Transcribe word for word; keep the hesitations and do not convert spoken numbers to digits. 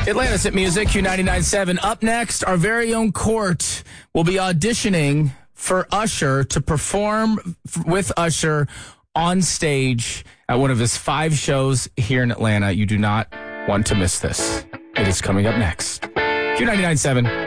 Atlantis at Music, Q ninety-nine point seven. Up next, our very own Court will be auditioning for Usher to perform f- with Usher on stage at one of his five shows here in Atlanta. You do not want to miss this. It is coming up next. Q ninety-nine point seven.